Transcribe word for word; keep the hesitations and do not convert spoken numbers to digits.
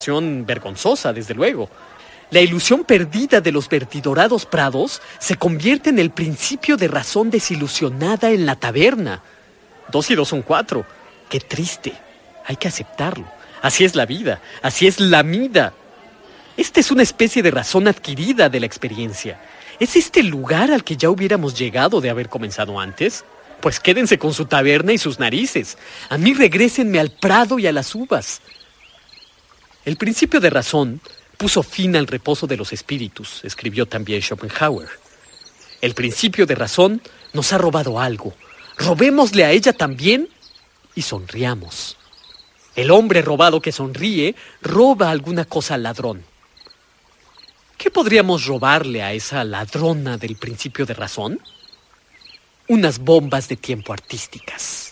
vergonzosa, desde luego. La ilusión perdida de los vertidorados prados se convierte en el principio de razón desilusionada en la taberna. Dos y dos son cuatro. Qué triste. Hay que aceptarlo. Así es la vida. Así es la vida. Esta es una especie de razón adquirida de la experiencia. ¿Es este el lugar al que ya hubiéramos llegado de haber comenzado antes? Pues quédense con su taberna y sus narices. A mí regrésenme al prado y a las uvas. El principio de razón puso fin al reposo de los espíritus, escribió también Schopenhauer. El principio de razón nos ha robado algo. Robémosle a ella también y sonriamos. El hombre robado que sonríe roba alguna cosa al ladrón. ¿Qué podríamos robarle a esa ladrona del principio de razón? Unas bombas de tiempo artísticas.